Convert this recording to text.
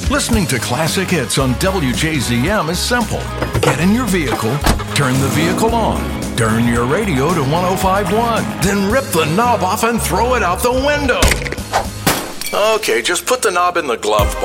Listening to classic hits on WJZM is simple. Get in your vehicle, turn the vehicle on, turn your radio to 105.1, then rip the knob off and throw it out the window. Okay, just put the knob in the glove box.